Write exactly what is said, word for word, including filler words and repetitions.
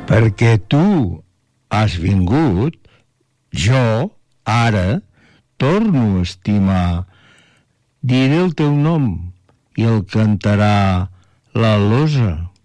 Perquè tu has vingut, jo, ara, torno a estimar. Diré el teu nom i el cantarà l'alosa.